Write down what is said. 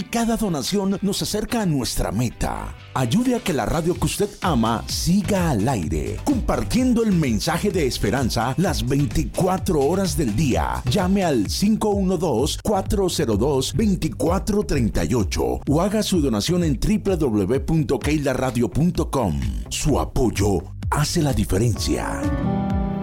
cada donación nos acerca a nuestra meta. Ayude a que la radio que usted ama siga al aire, compartiendo el mensaje de esperanza las 24 horas del día. Llame al 512-402-2438 o haga su donación en www.keilaradio.com. Su apoyo hace la diferencia.